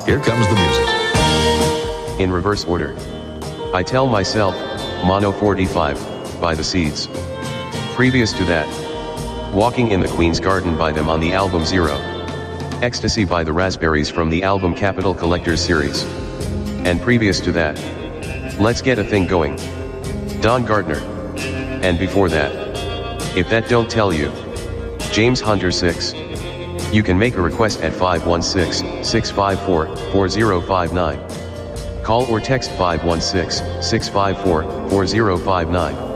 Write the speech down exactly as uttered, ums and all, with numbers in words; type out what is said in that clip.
here comes the music. In reverse order. I Tell Myself, Mono forty-five, by The Seeds. Previous to that, Walking in the Queen's Garden by them on the album Zero. Ecstasy by the Raspberries from the album Capital Collectors series. And previous to that, Let's Get a Thing Going, Don Gardner. And before that, If That Don't Tell You, James Hunter six. You can make a request at five one six, six five four, four zero five nine. Call or text five one six, six five four, four zero five nine.